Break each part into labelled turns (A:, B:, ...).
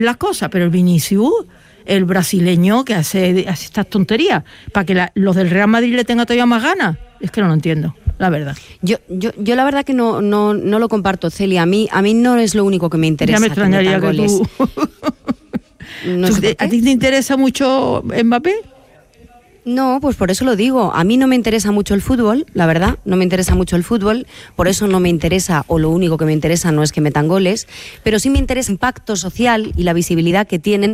A: las cosas, pero el Vinicius, el brasileño que hace estas tonterías, para que los del Real Madrid le tengan todavía más ganas, es que no lo entiendo, la verdad.
B: Yo la verdad que no lo comparto, Celia. A mí no es lo único que me interesa.
A: Ya me extrañaría que tú...
B: No sé
A: ¿A ti te interesa mucho Mbappé?
B: No, pues por eso lo digo. A mí no me interesa mucho el fútbol, la verdad, no me interesa mucho el fútbol, por eso no me interesa, o lo único que me interesa no es que metan goles, pero sí me interesa el impacto social y la visibilidad que tienen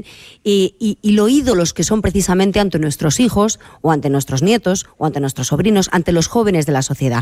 B: y lo ídolos que son precisamente ante nuestros hijos, o ante nuestros nietos, o ante nuestros sobrinos, ante los jóvenes de la sociedad.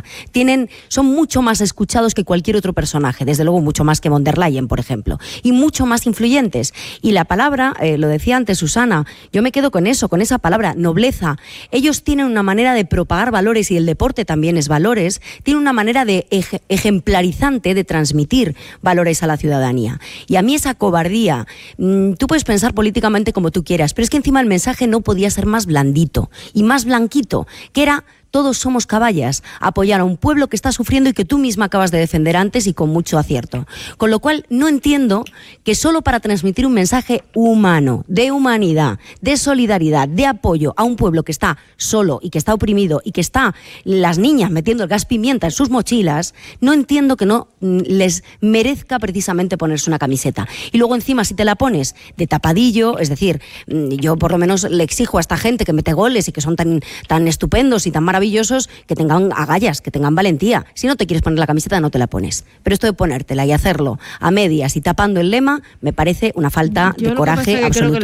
B: Son mucho más escuchados que cualquier otro personaje, desde luego mucho más que von der Leyen, por ejemplo, y mucho más influyentes. Y la palabra, lo decía antes Susana, yo me quedo con eso, con esa palabra, nobleza. Ellos tienen una manera de propagar valores, y el deporte también es valores, tienen una manera de ejemplarizante de transmitir valores a la ciudadanía. Y a mí esa cobardía, tú puedes pensar políticamente como tú quieras, pero es que encima el mensaje no podía ser más blandito y más blanquito, que era: todos somos caballas, apoyar a un pueblo que está sufriendo y que tú misma acabas de defender antes y con mucho acierto. Con lo cual no entiendo que solo para transmitir un mensaje humano, de humanidad, de solidaridad, de apoyo a un pueblo que está solo y que está oprimido y que está las niñas metiendo el gas pimienta en sus mochilas, no entiendo que no les merezca precisamente ponerse una camiseta. Y luego encima si te la pones de tapadillo, es decir, yo por lo menos le exijo a esta gente que mete goles y que son tan estupendos y tan maravillosos, que tengan agallas, que tengan valentía. Si no te quieres poner la camiseta, no te la pones. Pero esto de ponértela y hacerlo a medias y tapando el lema, me parece una falta de coraje absoluto.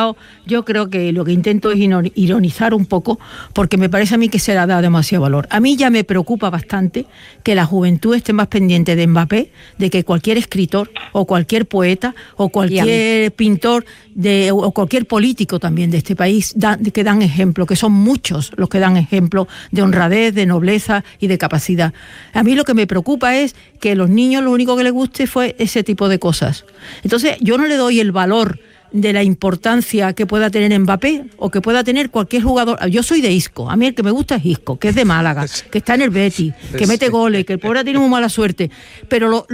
A: Yo creo que lo que intento es ironizar un poco, porque me parece a mí que se le ha dado demasiado valor. A mí ya me preocupa bastante que la juventud esté más pendiente de Mbappé, de que cualquier escritor o cualquier poeta o cualquier pintor o cualquier político también de este país que dan ejemplo, que son muchos los que dan ejemplo de honradez, de nobleza y de capacidad. A mí lo que me preocupa es que a los niños lo único que les guste fue ese tipo de cosas. Entonces yo no le doy el valor de la importancia que pueda tener Mbappé o que pueda tener cualquier jugador. Yo soy de Isco, a mí el que me gusta es Isco, que es de Málaga, que está en el Betis, que mete goles, que el pobre tiene muy mala suerte, pero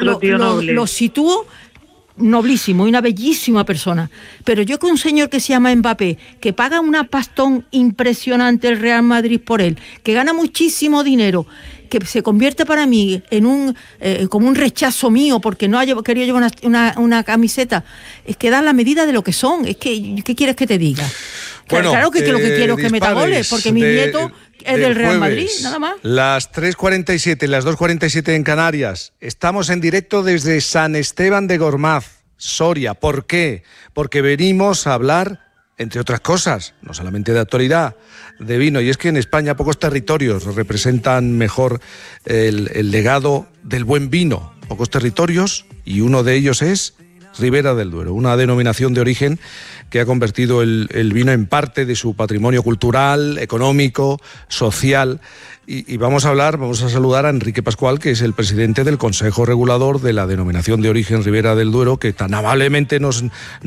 A: lo sitúo noblísimo y una bellísima persona. Pero yo con un señor que se llama Mbappé, que paga una pastón impresionante el Real Madrid por él, que gana muchísimo dinero, que se convierte para mí en como un rechazo mío porque no haya querido llevar una camiseta, es que dan la medida de lo que son. Es que, ¿qué quieres que te diga? Bueno, claro que lo que quiero es que meta goles, porque mi nieto es del Real Madrid, nada más.
C: Las 3:47, las 2:47 en Canarias. Estamos en directo desde San Esteban de Gormaz, Soria. ¿Por qué? Porque venimos a hablar, entre otras cosas, no solamente de actualidad, de vino. Y es que en España pocos territorios representan mejor el legado del buen vino. Pocos territorios, y uno de ellos es Ribera del Duero, una denominación de origen que ha convertido el vino en parte de su patrimonio cultural, económico, social. Y vamos a saludar a Enrique Pascual, que es el presidente del Consejo Regulador de la denominación de origen Ribera del Duero, que tan amablemente nos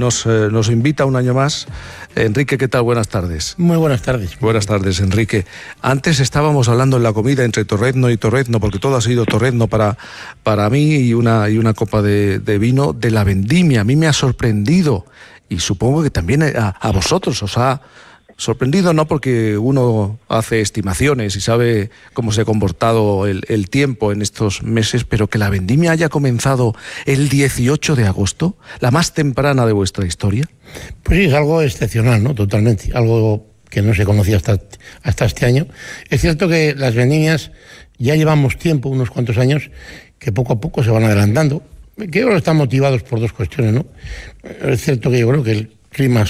C: invita un año más. Enrique, ¿qué tal? Buenas tardes.
D: Muy buenas tardes.
C: Buenas tardes, Enrique. Antes estábamos hablando en la comida entre torrezno y torrezno, porque todo ha sido torrezno para mí, y una copa de vino de la vendimia. A mí me ha sorprendido, y supongo que también a vosotros os ha sorprendido, no porque uno hace estimaciones y sabe cómo se ha comportado el tiempo en estos meses, pero que la vendimia haya comenzado el 18 de agosto, la más temprana de vuestra historia.
D: Pues sí, es algo excepcional, ¿no? Totalmente, algo que no se conocía hasta este año. Es cierto que las vendimias ya llevamos tiempo, unos cuantos años, que poco a poco se van adelantando, que yo creo que están motivados por dos cuestiones, ¿no? Es cierto que yo creo que el clima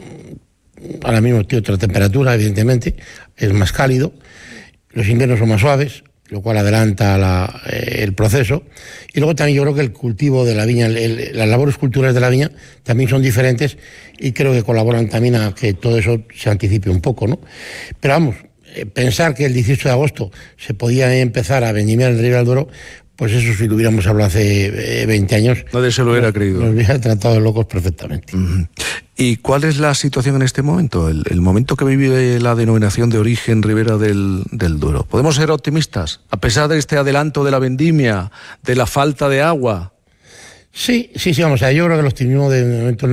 D: ahora mismo tiene otra temperatura, evidentemente, es más cálido, los inviernos son más suaves, lo cual adelanta el proceso, y luego también yo creo que el cultivo de la viña, las labores culturales de la viña también son diferentes, y creo que colaboran también a que todo eso se anticipe un poco, ¿no? Pero vamos, pensar que el 18 de agosto se podía empezar a vendimiar en Ribera del Duero, pues eso, si lo hubiéramos hablado hace 20 años...
C: Nadie se lo hubiera creído.
D: Nos hubiera tratado de locos perfectamente.
C: Uh-huh. ¿Y cuál es la situación en este momento? El momento que vive la denominación de origen Ribera del Duero. ¿Podemos ser optimistas? A pesar de este adelanto de la vendimia, de la falta de agua.
D: Sí, vamos a ver, yo creo que el optimismo de momento